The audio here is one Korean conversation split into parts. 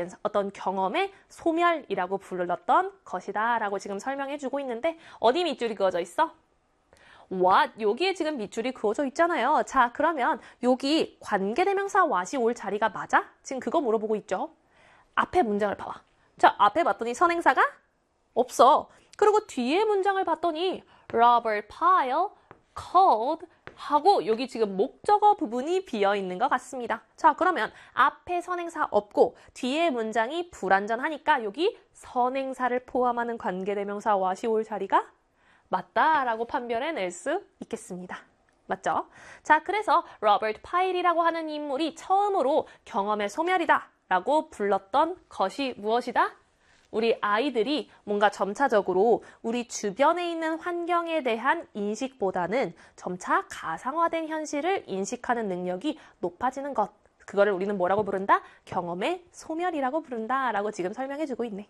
science, 어떤 경험의 소멸이라고 불렀던 것이다 라고 지금 설명해주고 있는데 어디 밑줄이 그어져 있어? what, 여기에 지금 밑줄이 그어져 있잖아요. 자, 그러면 여기 관계대명사 what이 올 자리가 맞아? 지금 그거 물어보고 있죠. 앞에 문장을 봐봐. 자, 앞에 봤더니 선행사가 없어. 그리고 뒤에 문장을 봤더니 Robert Pyle called 하고 여기 지금 목적어 부분이 비어있는 것 같습니다. 자, 그러면 앞에 선행사 없고 뒤에 문장이 불완전하니까 여기 선행사를 포함하는 관계대명사 what이 올 자리가 맞다라고 판별해낼 수 있겠습니다. 맞죠? 자, 그래서 로버트 파일이라고 하는 인물이 처음으로 경험의 소멸이다 라고 불렀던 것이 무엇이다? 우리 아이들이 뭔가 점차적으로 우리 주변에 있는 환경에 대한 인식보다는 점차 가상화된 현실을 인식하는 능력이 높아지는 것. 그거를 우리는 뭐라고 부른다? 경험의 소멸이라고 부른다 라고 지금 설명해주고 있네.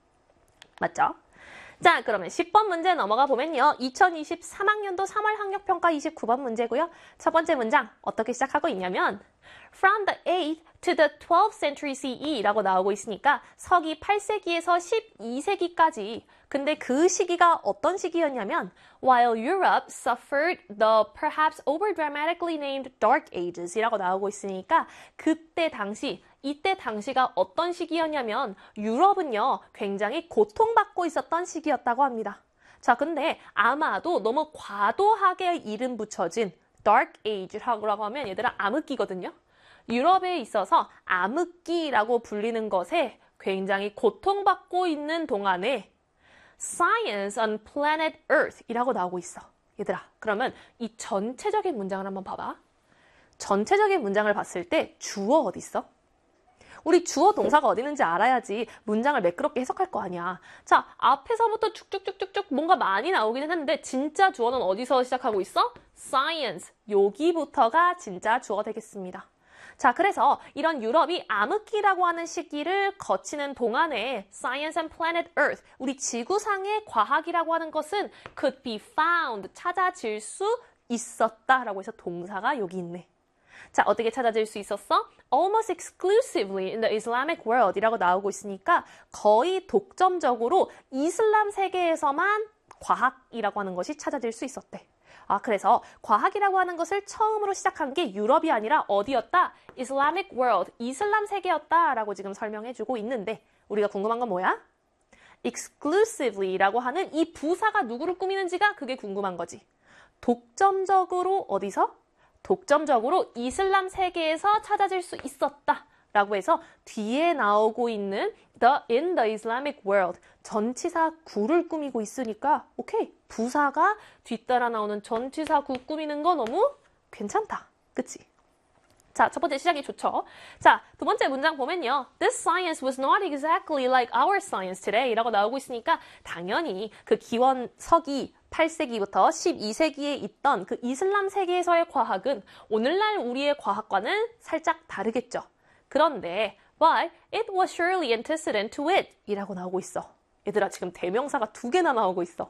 맞죠? 자, 그러면 10번 문제 넘어가 보면요. 2023학년도 3월 학력평가 29번 문제고요. 첫 번째 문장 어떻게 시작하고 있냐면 From the 8th to the 12th century CE 라고 나오고 있으니까 서기 8세기에서 12세기까지 근데 그 시기가 어떤 시기였냐면 While Europe suffered the perhaps over-dramatically named Dark Ages 이라고 나오고 있으니까 이때 당시가 어떤 시기였냐면 유럽은요 굉장히 고통받고 있었던 시기였다고 합니다. 자, 근데 아마도 너무 과도하게 이름 붙여진 Dark Age라고 하면 얘들아 암흑기거든요. 유럽에 있어서 암흑기라고 불리는 것에 굉장히 고통받고 있는 동안에 Science on Planet Earth 이라고 나오고 있어. 얘들아, 그러면 이 전체적인 문장을 한번 봐봐. 전체적인 문장을 봤을 때 주어 어디 있어? 우리 주어 동사가 어디 있는지 알아야지 문장을 매끄럽게 해석할 거 아니야. 자, 앞에서부터 쭉쭉쭉쭉쭉 뭔가 많이 나오기는 했는데 진짜 주어는 어디서 시작하고 있어? Science. 여기부터가 진짜 주어 되겠습니다. 자, 그래서 이런 유럽이 암흑기라고 하는 시기를 거치는 동안에 Science and Planet Earth, 우리 지구상의 과학이라고 하는 것은 could be found, 찾아질 수 있었다라고 해서 동사가 여기 있네. 자, 어떻게 찾아질 수 있었어? Almost exclusively in the Islamic world 이라고 나오고 있으니까 거의 독점적으로 이슬람 세계에서만 과학이라고 하는 것이 찾아질 수 있었대. 아, 그래서 과학이라고 하는 것을 처음으로 시작한 게 유럽이 아니라 어디였다? Islamic world, 이슬람 세계였다라고 지금 설명해주고 있는데 우리가 궁금한 건 뭐야? exclusively라고 하는 이 부사가 누구를 꾸미는지가 그게 궁금한 거지. 독점적으로 어디서? 독점적으로 이슬람 세계에서 찾아질 수 있었다라고 해서 뒤에 나오고 있는 in the Islamic world 전치사 구를 꾸미고 있으니까 오케이, 부사가 뒤따라 나오는 전치사 구 꾸미는 거 너무 괜찮다. 그치? 자, 첫 번째 시작이 좋죠. 자, 두 번째 문장 보면요. This science was not exactly like our science today 라고 나오고 있으니까 당연히 그 기원 서기 8세기부터 12세기에 있던 그 이슬람 세계에서의 과학은 오늘날 우리의 과학과는 살짝 다르겠죠. 그런데 but it was surely antecedent to it 이라고 나오고 있어. 얘들아, 지금 대명사가 2개나 나오고 있어.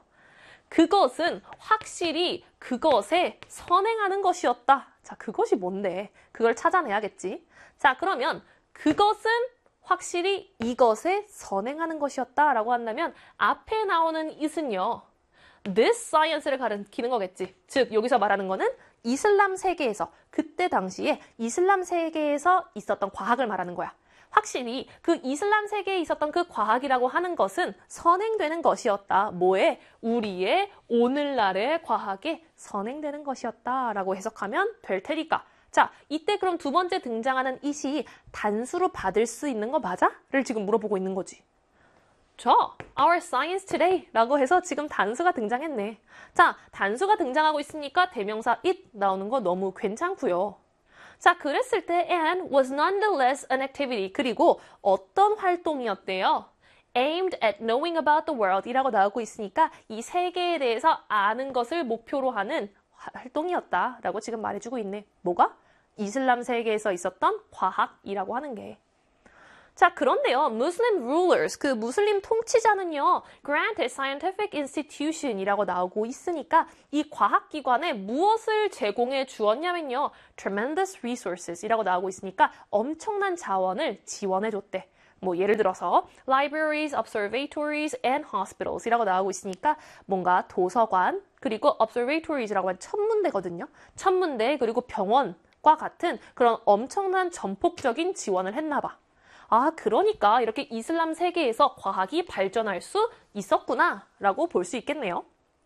그것은 확실히 그것에 선행하는 것이었다. 자, 그것이 뭔데? 그걸 찾아내야겠지. 자, 그러면 그것은 확실히 이것에 선행하는 것이었다라고 한다면 앞에 나오는 it은요. This science를 가리키는 거겠지. 즉, 여기서 말하는 거는 이슬람 세계에서, 그때 당시에 이슬람 세계에서 있었던 과학을 말하는 거야. 확실히 그 이슬람 세계에 있었던 그 과학이라고 하는 것은 선행되는 것이었다. 뭐에? 우리의 오늘날의 과학에 선행되는 것이었다라고 해석하면 될 테니까. 자, 이때 그럼 두 번째 등장하는 it이 단수로 받을 수 있는 거 맞아? 를 지금 물어보고 있는 거지. 자, our science today 라고 해서 지금 단수가 등장했네. 자, 단수가 등장하고 있으니까 대명사 it 나오는 거 너무 괜찮고요. 자, 그랬을 때 and was nonetheless an activity. 그리고 어떤 활동이었대요? aimed at knowing about the world 이라고 나오고 있으니까 이 세계에 대해서 아는 것을 목표로 하는 활동이었다라고 지금 말해주고 있네. 뭐가? 이슬람 세계에서 있었던 과학이라고 하는 게. 자, 그런데요, Muslim rulers, 그 무슬림 통치자는요, granted scientific institution이라고 나오고 있으니까 이 과학기관에 무엇을 제공해 주었냐면요, tremendous resources이라고 나오고 있으니까 엄청난 자원을 지원해 줬대. 뭐 예를 들어서 libraries, observatories, and hospitals 이라고 나오고 있으니까 뭔가 도서관, 그리고 observatories라고 하면 천문대거든요. 천문대, 그리고 병원과 같은 그런 엄청난 전폭적인 지원을 했나 봐. 아, 그러니까 이렇게 이슬람 세계에서 과학이 발전할 수 있었구나 라고 볼 수 있겠네요.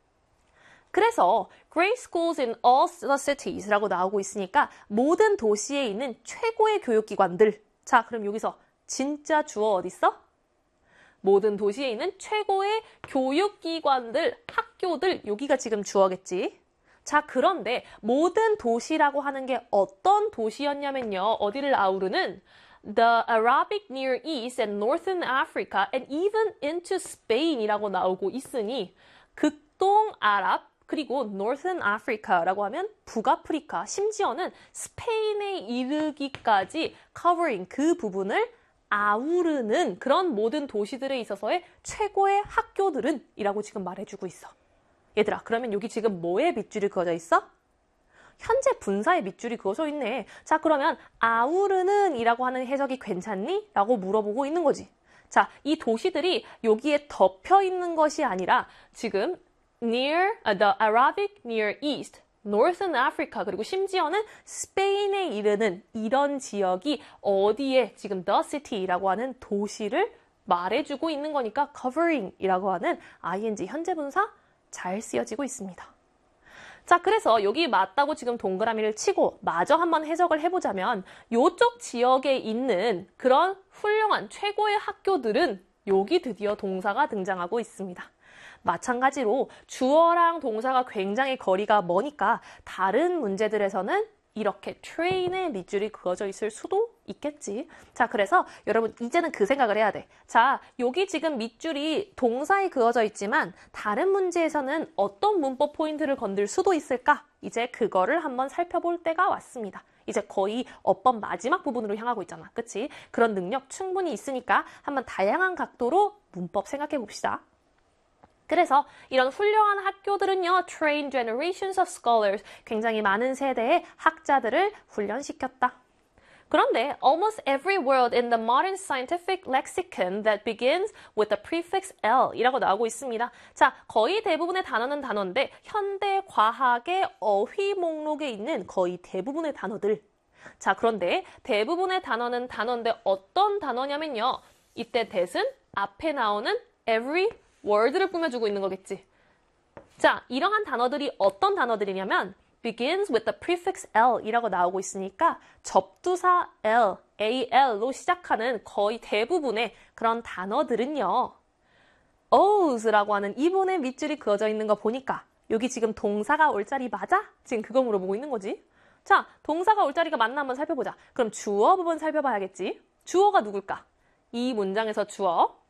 그래서 great schools in all the cities라고 나오고 있으니까 모든 도시에 있는 최고의 교육기관들. 자, 그럼 여기서 진짜 주어 어딨어? 모든 도시에 있는 최고의 교육기관들, 학교들, 여기가 지금 주어겠지. 자, 그런데 모든 도시라고 하는 게 어떤 도시였냐면요. 어디를 아우르는 The Arabic Near East and Northern Africa and even into Spain이라고 나오고 있으니 극동 아랍 그리고 Northern Africa라고 하면 북아프리카, 심지어는 스페인에 이르기까지 covering 그 부분을 아우르는 그런 모든 도시들에 있어서의 최고의 학교들은 이라고 지금 말해주고 있어. 얘들아, 그러면 여기 지금 뭐에 밑줄이 그어져 있어? 현재 분사에 밑줄이 그어져 있네. 자, 그러면 아우르는 이라고 하는 해석이 괜찮니? 라고 물어보고 있는 거지. 자, 이 도시들이 여기에 덮여 있는 것이 아니라 지금 near, the Arabic Near East, Northern Africa, 그리고 심지어는 스페인에 이르는 이런 지역이 어디에 지금 the city라고 하는 도시를 말해주고 있는 거니까 covering이라고 하는 ing 현재 분사 잘 쓰여지고 있습니다. 자, 그래서 여기 맞다고 지금 동그라미를 치고 마저 한번 해석을 해보자면 이쪽 지역에 있는 그런 훌륭한 최고의 학교들은 여기 드디어 동사가 등장하고 있습니다. 마찬가지로 주어랑 동사가 굉장히 거리가 머니까 다른 문제들에서는 이렇게 train에 밑줄이 그어져 있을 수도 있겠지. 자, 그래서 여러분 이제는 그 생각을 해야 돼. 자, 여기 지금 밑줄이 동사에 그어져 있지만 다른 문제에서는 어떤 문법 포인트를 건들 수도 있을까? 이제 그거를 한번 살펴볼 때가 왔습니다. 이제 거의 어법 마지막 부분으로 향하고 있잖아. 그치? 그런 능력 충분히 있으니까 한번 다양한 각도로 문법 생각해 봅시다. 그래서 이런 훌륭한 학교들은요, train generations of scholars, 굉장히 많은 세대의 학자들을 훈련시켰다. 그런데 almost every word in the modern scientific lexicon that begins with the prefix L 이라고 나오고 있습니다. 자, 거의 대부분의 단어는 단어인데 현대 과학의 어휘 목록에 있는 거의 대부분의 단어들. 자, 그런데 대부분의 단어는 단어인데 어떤 단어냐면요. 이때 that은 앞에 나오는 every word를 꾸며주고 있는 거겠지. 자, 이러한 단어들이 어떤 단어들이냐면 begins with the prefix L 이라고 나오고 있으니까 접두사 L, AL로 시작하는 거의 대부분의 그런 단어들은요. Os라고 하는 이분의 밑줄이 그어져 있는 거 보니까 여기 지금 동사가 올 자리 맞아? 지금 그거 물어보고 있는 거지. 자, 동사가 올 자리가 맞나 한번 살펴보자. 그럼 주어 부분 살펴봐야겠지. 주어가 누굴까? 이 문장에서 주어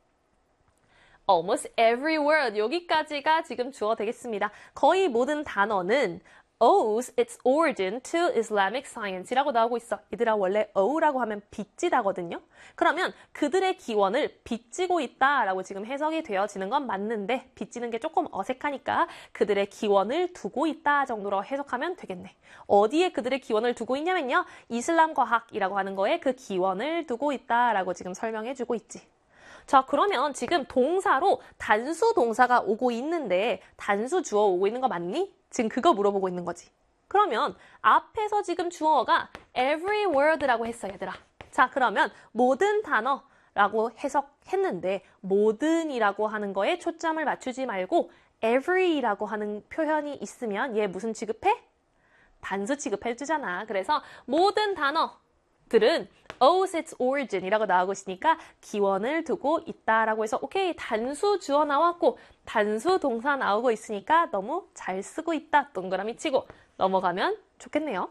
almost every word 여기까지가 지금 주어 되겠습니다. 거의 모든 단어는 owes its origin to Islamic science이라고 나오고 있어. 얘들아, 원래 ow라고 하면 빚지다거든요. 그러면 그들의 기원을 빚지고 있다라고 지금 해석이 되어지는 건 맞는데 빚지는 게 조금 어색하니까 그들의 기원을 두고 있다 정도로 해석하면 되겠네. 어디에 그들의 기원을 두고 있냐면요. 이슬람 과학이라고 하는 거에 그 기원을 두고 있다라고 지금 설명해주고 있지. 자, 그러면 지금 동사로 단수 동사가 오고 있는데 단수 주어 오고 있는 거 맞니? 지금 그거 물어보고 있는 거지. 그러면 앞에서 지금 주어가 every word라고 했어, 얘들아. 자, 그러면 모든 단어라고 해석했는데 모든이라고 하는 거에 초점을 맞추지 말고 every라고 하는 표현이 있으면 얘 무슨 취급해? 단수 취급해주잖아. 그래서 모든 단어들은 owes its origin이라고 나오고 있으니까 기원을 두고 있다라고 해서 오케이, 단수 주어 나왔고 단수 동사 나오고 있으니까 너무 잘 쓰고 있다. 동그라미 치고 넘어가면 좋겠네요.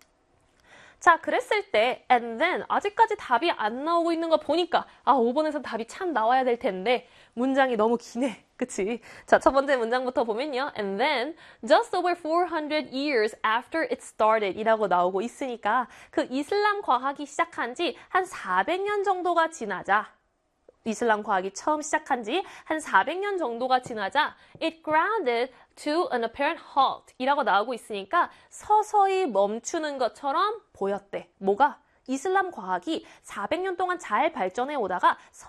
자, 그랬을 때 and then 아직까지 답이 안 나오고 있는 거 보니까 5번에서 답이 참 나와야 될 텐데 문장이 너무 기네. 그치? 자, 첫 번째 문장부터 보면요. And then just over 400 years after it started 이라고 나오고 있으니까 그 이슬람 과학이 시작한 지 한 400년 정도가 지나자 이슬람 과학이 처음 시작한 지 한 400년 정도가 지나자 it grounded to an apparent halt 이라고 나오고 있으니까 서서히 멈추는 것처럼 보였대. 뭐가? 이슬람 과학이 400년 동안 잘 발전해 오다가